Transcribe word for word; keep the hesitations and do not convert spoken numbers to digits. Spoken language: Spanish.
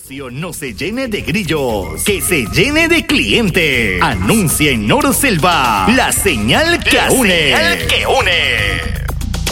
negocio no se llene de grillos, que se llene de clientes. Anuncia en Norselva, la señal que La une. señal que une.